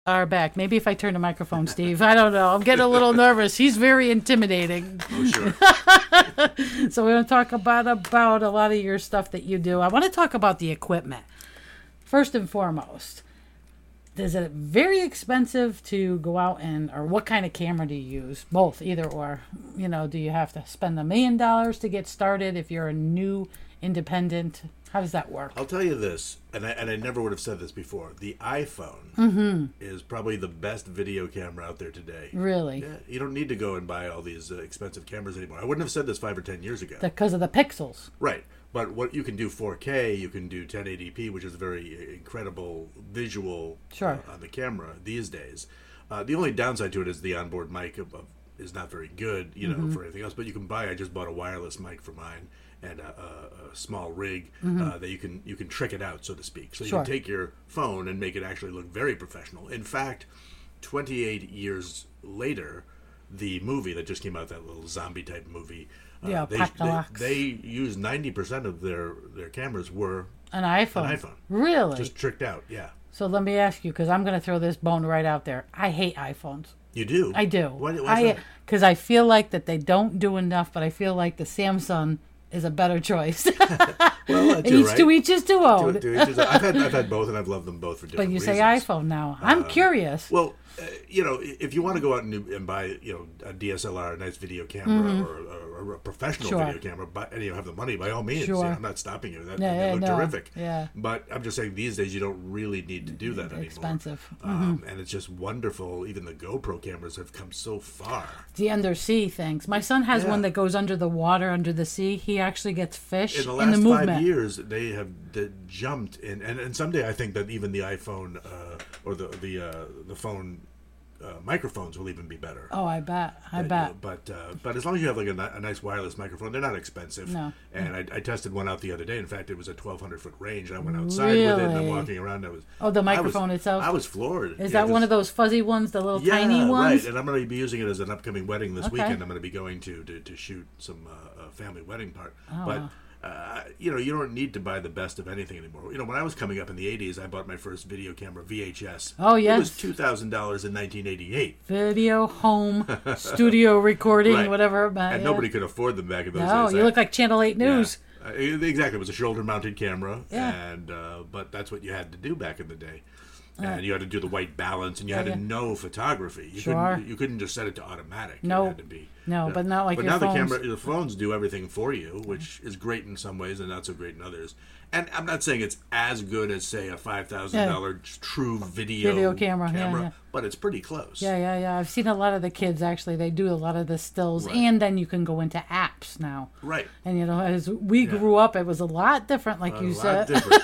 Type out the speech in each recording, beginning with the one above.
Are back. Maybe if I turn the microphone, Steve. I don't know. I'm getting a little nervous. He's very intimidating. Oh, sure. So we're going to talk about a lot of your stuff that you do. I want to talk about the equipment. First and foremost, is it very expensive to go out or what kind of camera do you use? Both, either or. You know, do you have to spend $1 million to get started if you're a new independent? How does that work? I'll tell you this, and I never would have said this before. The iPhone is probably the best video camera out there today. Really? Yeah, you don't need to go and buy all these expensive cameras anymore. I wouldn't have said this 5 or 10 years ago. Because of the pixels. Right. But what you can do 4K, you can do 1080p, which is a very incredible visual on the camera these days. The only downside to it is the onboard mic is not very good, for anything else. But you can I just bought a wireless mic for mine and a small rig that you can trick it out, so to speak. So you can take your phone and make it actually look very professional. In fact, 28 years later, the movie that just came out, that little zombie type movie, they use 90% of their cameras were an iPhone. An iPhone. Really? Just tricked out, yeah. So let me ask you, because I'm going to throw this bone right out there. I hate iPhones. You do? I do. Why because I feel like that they don't do enough, but I feel like the Samsung is a better choice. Well, to each his own. I've had both, and I've loved them both for different reasons. But you say iPhone now. I'm curious. Well, if you want to go out and buy, a DSLR, a nice video camera, or a professional video camera, and you have the money, by all means. I'm not stopping you. They look terrific. Yeah. But I'm just saying these days you don't really need to do that anymore. Expensive. And it's just wonderful. Even the GoPro cameras have come so far. The undersea things. My son has one that goes under the water, under the sea. He actually gets fish in the last movement. 5 years. They have jumped in, and someday I think that even the iPhone or the phone microphones will even be better. Oh, I bet. But as long as you have like a nice wireless microphone, they're not expensive. No. And I tested one out the other day. In fact, it was a 1,200-foot range. And I went outside with it, and I'm walking around. The microphone itself. I was floored. Is that one of those fuzzy ones, the little tiny ones? Right. And I'm going to be using it as an upcoming wedding this weekend. I'm going to be going to shoot some family wedding part. Oh, but wow. you don't need to buy the best of anything anymore. When I was coming up in the 80s, I bought my first video camera, VHS. Oh, yes. It was $2,000 in 1988. Video home studio recording, whatever. And nobody could afford them back in those days. No, you look like Channel 8 News. Yeah. Exactly. It was a shoulder-mounted camera, and but that's what you had to do back in the day. And you had to do the white balance, and you had to know photography. You couldn't just set it to automatic. No, it had to be, but not like but your now phones. the phones do everything for you, which is great in some ways and not so great in others. And I'm not saying it's as good as, say, a $5,000 true video camera, but it's pretty close. Yeah. I've seen a lot of the kids, actually. They do a lot of the stills, and then you can go into apps now. Right. And, as we grew up, it was a lot different, like you said. Different.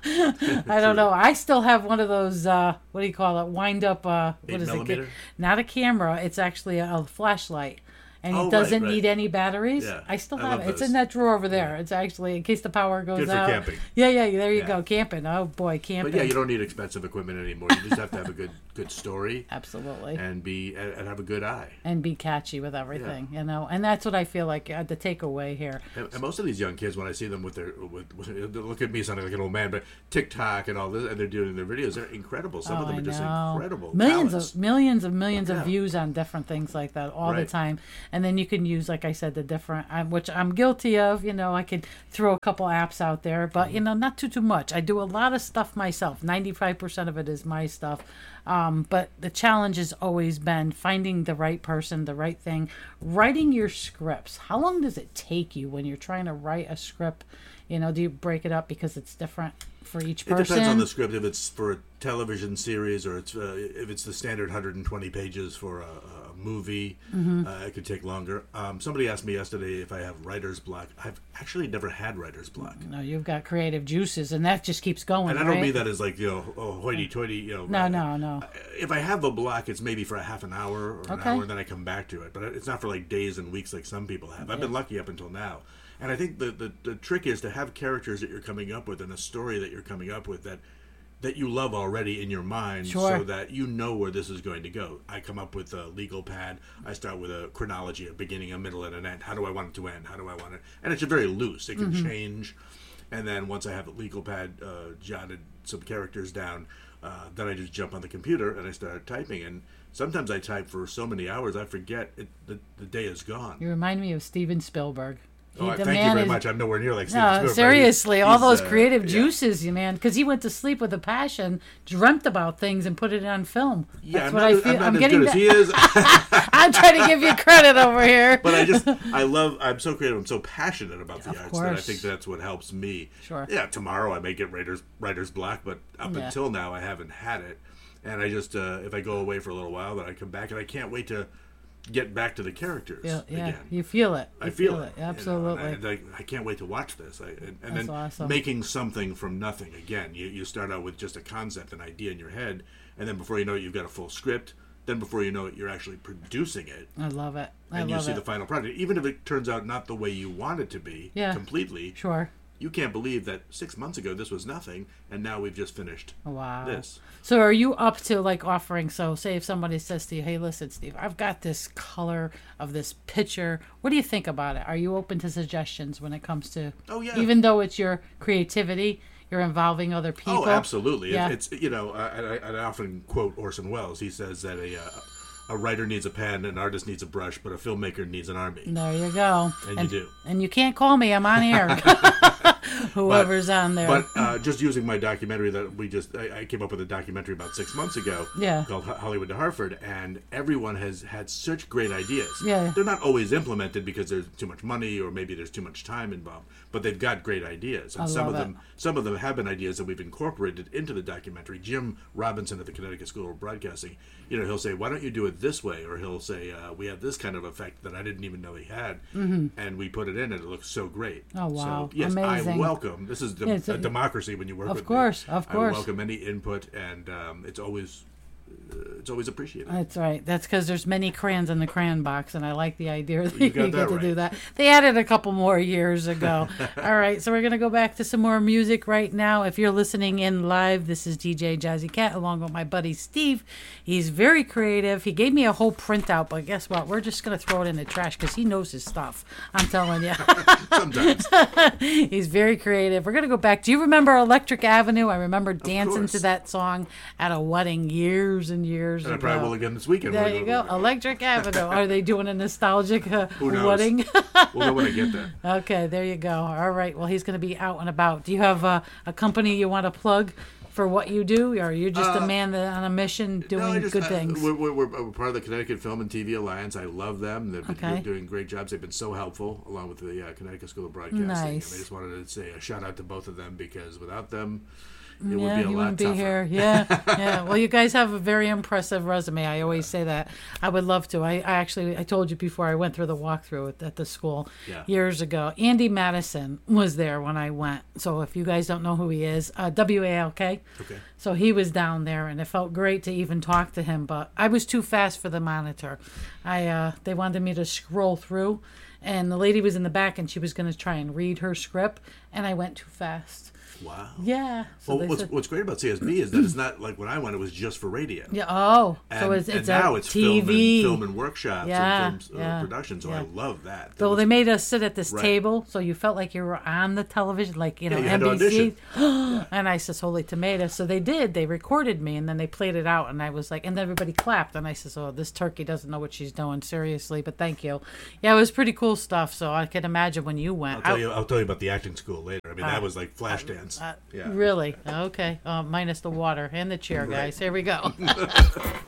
I don't know. I still have one of those, what do you call it, wind-up, what is it? Not a camera. It's actually a flashlight. And it doesn't need any batteries. Yeah, I still have it. It's in that drawer over there. It's actually, in case the power goes Good out. for camping. Yeah, there you go. Camping. Oh, boy, camping. But you don't need expensive equipment anymore. You just have to have a good story. Absolutely. And have a good eye. And be catchy with everything, And that's what I feel like the takeaway here. And most of these young kids, when I see them with look at me sounding like an old man, but TikTok and all this, and they're doing their videos, they're incredible. Some of them are just incredible. Millions of views on different things like that all the time. And then you can use, like I said, the different, which I'm guilty of. I could throw a couple apps out there, but not too much. I do a lot of stuff myself. 95% of it is my stuff. But the challenge has always been finding the right person, the right thing, writing your scripts. How long does it take you when you're trying to write a script? Do you break it up because it's different for each person? It depends on the script. If it's for a television series or if it's the standard 120 pages for a movie, it could take longer. Somebody asked me yesterday if I have writer's block. I've actually never had writer's block. No, you've got creative juices, and that just keeps going. And I don't mean that as like hoity-toity. No. If I have a block, it's maybe for a half an hour or an hour, and then I come back to it. But it's not for like days and weeks like some people have. I've been lucky up until now. And I think the trick is to have characters that you're coming up with and a story that you're coming up with that you love already in your mind, so that you know where this is going to go. I come up with a legal pad. I start with a chronology, a beginning, a middle, and an end. How do I want it to end? How do I want it? And it's very loose. It can change. And then once I have the legal pad jotted some characters down, Then I just jump on the computer and I start typing. And sometimes I type for so many hours I forget the day is gone. You remind me of Steven Spielberg. Thank you very much. I'm nowhere near like Steven Spielberg. No, seriously, all those creative juices, man. Because he went to sleep with a passion, dreamt about things, and put it on film. That's what I feel. I'm getting as he is. I'm trying to give you credit over here. But I'm so creative. I'm so passionate about the arts that I think that's what helps me. Sure. Yeah, tomorrow I may get writer's block, but up until now I haven't had it. And I just, if I go away for a little while, then I come back, and I can't wait to get back to the characters again. You feel it. I feel it. Absolutely. You know, I can't wait to watch this. And That's then awesome. making something from nothing again. You start out with just a concept, an idea in your head, and then before you know it, you've got a full script. Then before you know it, you're actually producing it. I love it. And you see the final product. Even if it turns out not the way you want it to be completely. Sure. You can't believe that 6 months ago this was nothing, and now we've just finished this. So are you up to like offering, so say if somebody says to you, hey, listen, Steve, I've got this color of this picture. What do you think about it? Are you open to suggestions when it comes to, even though it's your creativity, you're involving other people? Oh, absolutely. Yeah. It's I often quote Orson Welles. He says that a writer needs a pen, an artist needs a brush, but a filmmaker needs an army. There you go. And you do. And you can't call me. I'm on air. Whoever's on there. But just using my documentary that I came up with a documentary about 6 months ago called Hollywood to Hartford, and everyone has had such great ideas. Yeah. They're not always implemented because there's too much money or maybe there's too much time involved, but they've got great ideas. And some of them have been ideas that we've incorporated into the documentary. Jim Robinson at the Connecticut School of Broadcasting, he'll say, why don't you do it this way? Or he'll say, we have this kind of effect that I didn't even know he had. Mm-hmm. And we put it in, and it looks so great. Oh, wow. So, yes, amazing. I welcome. This is a democracy when you work with me. Of course. I welcome any input, and it's always appreciated. That's right. That's because there's many crayons in the crayon box, and I like the idea that you get to do that. They added a couple more years ago. All right, so we're going to go back to some more music right now. If you're listening in live, this is DJ Jazzy Cat along with my buddy Steve. He's very creative. He gave me a whole printout, but guess what? We're just going to throw it in the trash because he knows his stuff. I'm telling you. Sometimes. He's very creative. We're going to go back. Do you remember Electric Avenue? I remember dancing to that song at a wedding years and years ago. I probably will again this weekend. There you go. Electric Avenue. Are they doing a nostalgic wedding? We'll know when I get there. Okay, there you go. All right. Well, he's going to be out and about. Do you have a company you want to plug for what you do, or are you just a man on a mission doing good things? We're part of the Connecticut Film and TV Alliance. I love them. They've been doing great jobs. They've been so helpful, along with the Connecticut School of Broadcasting. Nice. And I just wanted to say a shout out to both of them, because without them, it would be a lot tougher. Here. Yeah. Well, you guys have a very impressive resume. I always say that. I would love to. I told you before I went through the walkthrough at the school years ago. Andy Madison was there when I went. So if you guys don't know who he is, WALK. Okay. So he was down there, and it felt great to even talk to him. But I was too fast for the monitor. They wanted me to scroll through, and the lady was in the back, and she was going to try and read her script, and I went too fast. Wow. Yeah. So what's great about CSB is that it's not like when I went, it was just for radio. Yeah. Oh. So it's now it's TV. film and workshops and film production. So I love that. So they made us sit at this table, so you felt like you were on the television, like, you NBC. And I said, holy tomato. So they did. They recorded me, and then they played it out, and I was like, and then everybody clapped, and I said, oh, this turkey doesn't know what she's doing, seriously, but thank you. Yeah, it was pretty cool stuff. So I can imagine when you went. I'll tell you about the acting school later. I mean, that was like flash dance. Really? Okay. Minus the water and the chair, guys. Here we go.